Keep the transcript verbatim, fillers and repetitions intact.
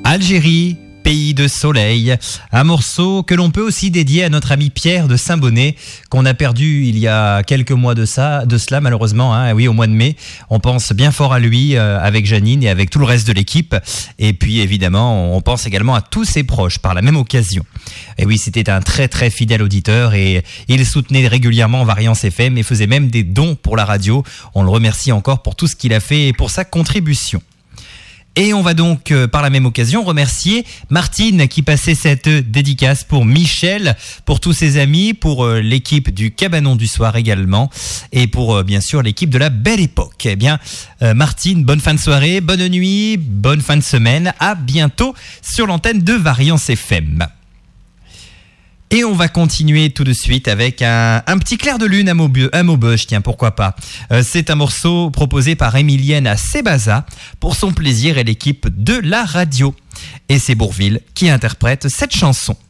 Algérie, pays de soleil, un morceau que l'on peut aussi dédier à notre ami Pierre de Saint-Bonnet, qu'on a perdu il y a quelques mois de ça, de cela malheureusement, hein, oui, au mois de mai. On pense bien fort à lui euh, avec Janine et avec tout le reste de l'équipe. Et puis évidemment, on pense également à tous ses proches par la même occasion. Et oui, c'était un très très fidèle auditeur et il soutenait régulièrement Variance F M et faisait même des dons pour la radio. On le remercie encore pour tout ce qu'il a fait et pour sa contribution. Et on va donc, euh, par la même occasion, remercier Martine qui passait cette dédicace pour Michel, pour tous ses amis, pour euh, l'équipe du Cabanon du Soir également, et pour euh, bien sûr l'équipe de la Belle Époque. Eh bien, euh, Martine, bonne fin de soirée, bonne nuit, bonne fin de semaine, à bientôt sur l'antenne de Variance F M. Et on va continuer tout de suite avec un, un petit clair de lune à Maubeuge, tiens, pourquoi pas. Euh, c'est un morceau proposé par Emilienne à Sébaza pour son plaisir et l'équipe de la radio. Et c'est Bourvil qui interprète cette chanson.